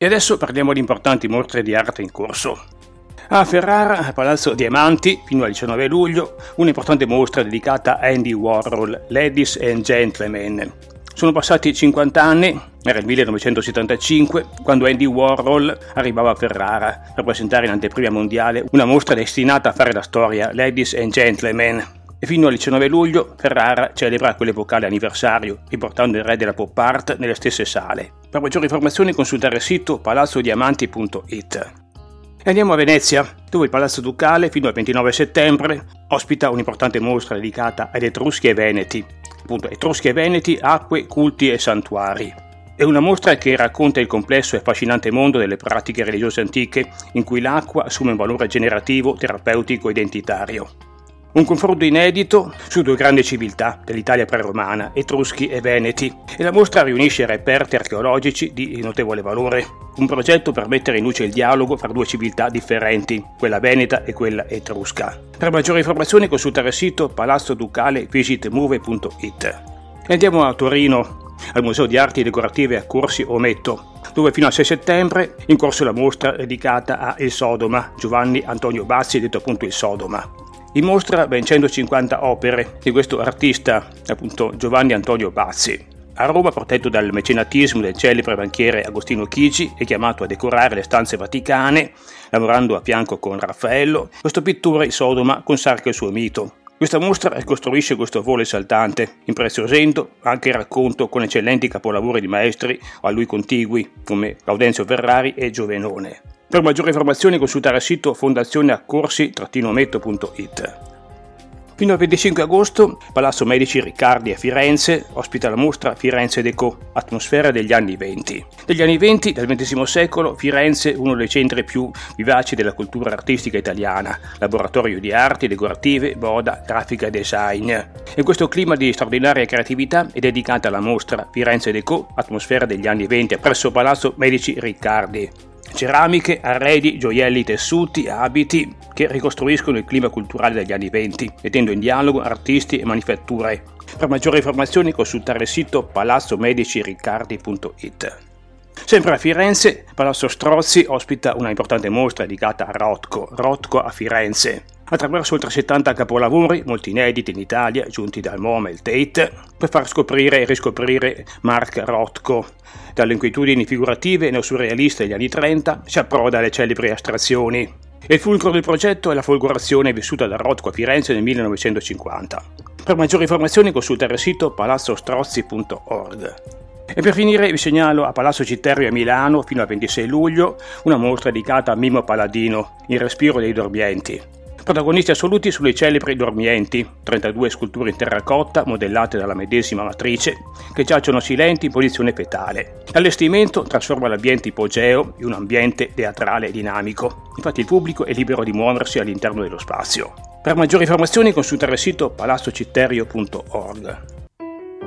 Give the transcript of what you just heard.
E adesso parliamo di importanti mostre di arte in corso. A Ferrara, a Palazzo Diamanti, fino al 19 luglio, un'importante mostra dedicata a Andy Warhol, Ladies and Gentlemen. Sono passati 50 anni, era il 1975, quando Andy Warhol arrivava a Ferrara per presentare in anteprima mondiale una mostra destinata a fare la storia, Ladies and Gentlemen. E fino al 19 luglio Ferrara celebra quell'epocale anniversario, riportando il re della pop art nelle stesse sale. Per maggiori informazioni consultare il sito palazzodiamanti.it. E andiamo a Venezia, dove il Palazzo Ducale, fino al 29 settembre, ospita un'importante mostra dedicata ad Etruschi e Veneti. Appunto, Etruschi e Veneti, acque, culti e santuari. È una mostra che racconta il complesso e affascinante mondo delle pratiche religiose antiche, in cui l'acqua assume un valore generativo, terapeutico e identitario. Un confronto inedito su due grandi civiltà dell'Italia preromana, Etruschi e Veneti, e la mostra riunisce reperti archeologici di notevole valore. Un progetto per mettere in luce il dialogo fra due civiltà differenti, quella veneta e quella etrusca. Per maggiori informazioni consultare il sito palazzodukalevisitmove.it. E andiamo a Torino, al Museo di Arti Decorative a Corsi Ometto, dove fino al 6 settembre è in corso la mostra dedicata a Il Sodoma, Giovanni Antonio Bazzi, detto appunto Il Sodoma. In mostra ben 150 opere di questo artista, appunto Giovanni Antonio Bazzi. A Roma, protetto dal mecenatismo del celebre banchiere Agostino Chigi, è chiamato a decorare le stanze vaticane, lavorando a fianco con Raffaello. Questo pittore, il Sodoma, consacra il suo mito. Questa mostra ricostruisce questo volo esaltante, impreziosendo anche il racconto con eccellenti capolavori di maestri a lui contigui, come Gaudenzio Ferrari e Giovenone. Per maggiori informazioni consultare il sito fondazioneaccorsi-ometto.it. Fino al 25 agosto, Palazzo Medici Riccardi a Firenze ospita la mostra Firenze Déco, atmosfera degli anni '20. Negli anni '20 del XX secolo, Firenze è uno dei centri più vivaci della cultura artistica italiana, laboratorio di arti decorative, moda, grafica e design. In questo clima di straordinaria creatività è dedicata la mostra Firenze Déco, atmosfera degli anni '20 presso Palazzo Medici Riccardi. Ceramiche, arredi, gioielli, tessuti, abiti che ricostruiscono il clima culturale degli anni '20, mettendo in dialogo artisti e manifatture. Per maggiori informazioni consultare il sito palazzomediciriccardi.it. Sempre a Firenze, Palazzo Strozzi ospita una importante mostra dedicata a Rothko a Firenze. Attraverso oltre 70 capolavori, molti inediti in Italia, giunti dal MoMA e il Tate, per far scoprire e riscoprire Mark Rothko. Dalle inquietudini figurative neosurrealiste degli anni 30 si approda alle celebri astrazioni. E il fulcro del progetto è la folgorazione vissuta da Rothko a Firenze nel 1950. Per maggiori informazioni consultare il sito palazzostrozzi.org. E per finire vi segnalo a Palazzo Citterio a Milano, fino al 26 luglio, una mostra dedicata a Mimmo Palladino, Il respiro dei dormienti. Protagonisti assoluti sono i celebri dormienti, 32 sculture in terracotta modellate dalla medesima matrice, che giacciono silenti in posizione fetale. L'allestimento trasforma l'ambiente ipogeo in un ambiente teatrale e dinamico, infatti il pubblico è libero di muoversi all'interno dello spazio. Per maggiori informazioni consultare il sito palazzocitterio.org.